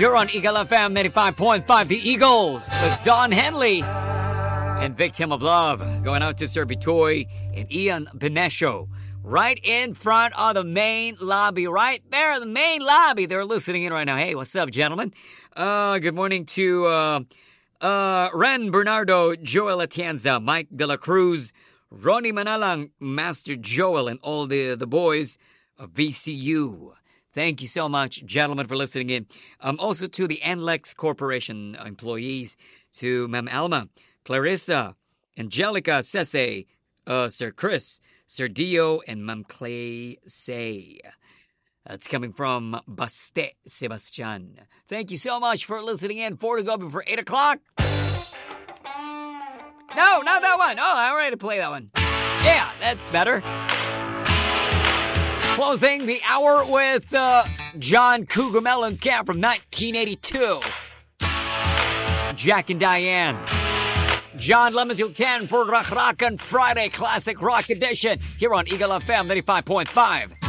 You're on Eagle FM 95.5, The Eagles with Don Henley and Victim of Love. Going out to Sir Bitoy and Ian Benesio. Right in front of the main lobby. Right there, the main lobby. They're listening in right now. Hey, what's up, gentlemen? Good morning to Ren Bernardo, Joel Atienza, Mike De La Cruz, Ronnie Manalang, Master Joel, and all the boys of VCU. Thank you so much, gentlemen, for listening in. Also to the NLEX Corporation employees, to Ma'am Alma, Clarissa, Angelica, Cese, Sir Chris, Sir Dio, and Ma'am Clay Say. That's coming from Baste, Sebastian. Thank you so much for listening in. Ford is open for 8 o'clock. No, not that one. Oh, I'm ready to play that one. Yeah, that's better. Closing the hour with John Cougar Mellencamp from 1982. Jack and Diane. John Lemons 10 for Rock Rockin' Friday Classic Rock Edition here on Eagle FM 95.5.